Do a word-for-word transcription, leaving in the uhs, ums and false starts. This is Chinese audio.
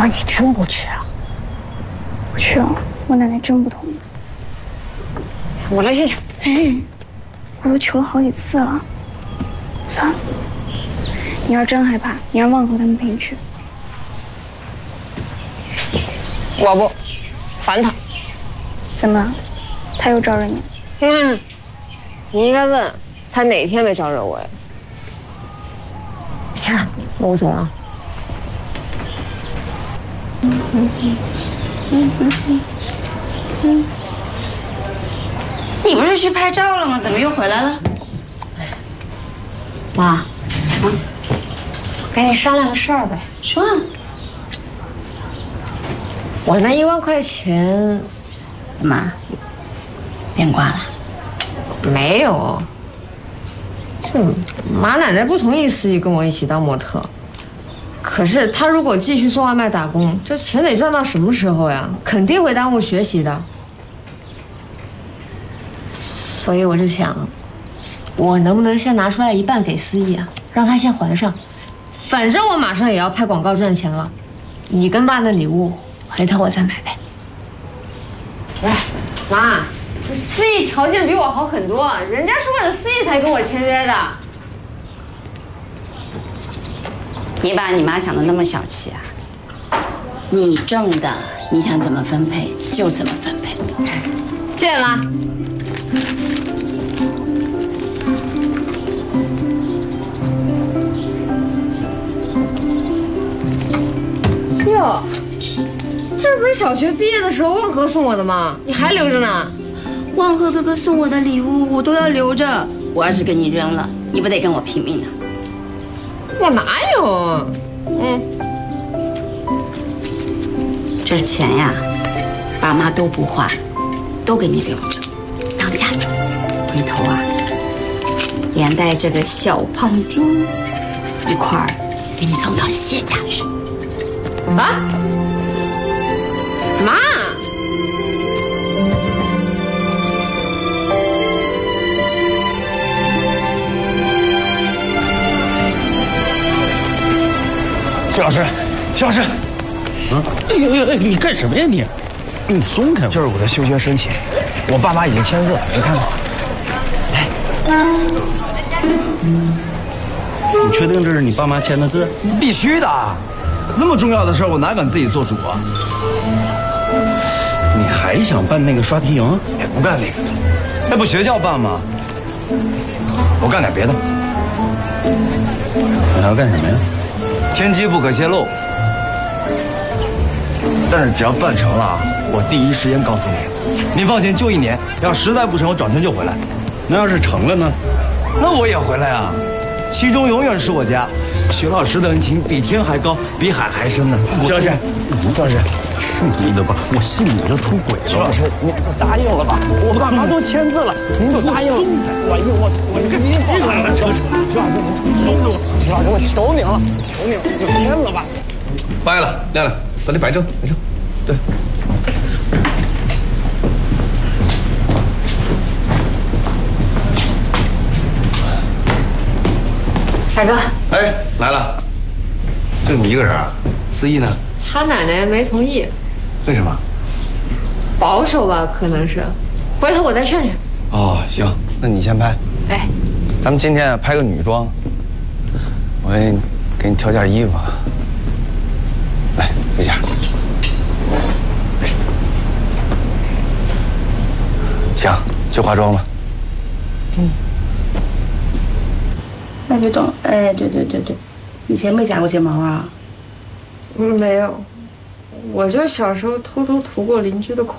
不是你真不去啊？ 不去了，我奶奶真不同意。 我来现场。 哎，我都求了好几次了。算了，你要真害怕，你让旺和他们陪你去。 我不，烦他。 怎么了？他又招惹你？ 嗯，你应该问他哪天没招惹我呀？行，那我走了。嗯嗯嗯嗯嗯嗯。 你不是去拍照了吗？怎么又回来了？ 妈，啊，跟你商量个事儿呗。 说啊。 我那一万块钱， 怎么变卦了？ 没有。是马奶奶不同意司仪跟我一起当模特。可是他如果继续送外卖打工，这钱得赚到什么时候呀？肯定会耽误学习的。所以我就想，我能不能先拿出来一半给司仪啊，让他先还上？反正我马上也要拍广告赚钱了，你跟爸那礼物回头我再买呗。喂，妈，这司仪条件比我好很多，人家是为了司仪才跟我签约的。 你把你妈想的那么小气啊？你挣的，你想怎么分配就怎么分配。 谢谢妈。哟，这不是小学毕业的时候旺和送我的吗？你还留着呢？ 旺和哥哥送我的礼物我都要留着，我要是给你扔了，你不得跟我拼命呢？ 我哪有？嗯， 这钱呀，爸妈都不花，都给你留着，当嫁妆。回头啊，连带这个小胖猪一块儿给你送到谢家去。 啊，妈！ 徐老师，徐老师，嗯，哎呦呦哎，你干什么呀你？你松开我！ 就是我的休学申请，我爸妈已经签字了，你看看。来， 你确定这是你爸妈签的字？ 必须的，这么重要的事儿，我哪敢自己做主啊？ 你还想办那个刷题营？ 哎，不干那个，那不学校办吗？我干点别的。 你还要干什么呀？ 天机不可泄露，但是只要办成了，我第一时间告诉你。您放心，就一年，要实在不成，我转天就回来。 那要是成了呢？ 那我也回来啊！其中永远是我家。徐老师的恩情比天还高，比海还深呢。 徐老师，徐老师，去你的吧！我信你就出轨了。 徐老师，你答应了吧？我爸妈都签字了，您就答应了。我我我你你别来了，徐老师，徐老师，你松开我！徐老师，我求您了，求您了，你就签了吧。掰了，亮亮，把你摆正，摆正，对。 海哥， 哎，来了，就你一个人啊？思义呢？ 他奶奶没同意。 为什么？ 保守吧，可能是。回头我再劝劝。 哦，行，那你先拍。 哎， 咱们今天拍个女装，我给你给你挑件衣服。来，这件。行，去化妆吧。 嗯。那就懂了。哎，对对对对，以前没夹过睫毛啊？ 嗯，没有，我就小时候偷偷涂过邻居的口。